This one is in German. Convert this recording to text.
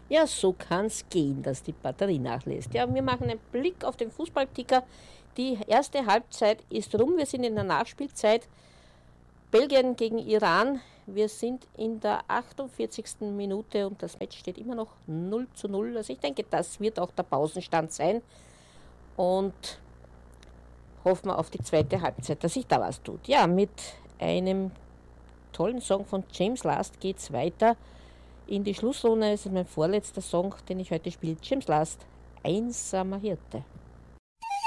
Ja, so kann es gehen, dass die Batterie nachlässt. Ja, wir machen einen Blick auf den Fußballticker. Die erste Halbzeit ist rum. Wir sind in der Nachspielzeit. Belgien gegen Iran. Wir sind in der 48. Minute und das Match steht immer noch 0:0. Also ich denke, das wird auch der Pausenstand sein. Und hoffen wir auf die zweite Halbzeit, dass sich da was tut. Ja, mit einem tollen Song von James Last geht es weiter in die Schlussrunde. Das ist mein vorletzter Song, den ich heute spiele. James Last, Einsamer Hirte.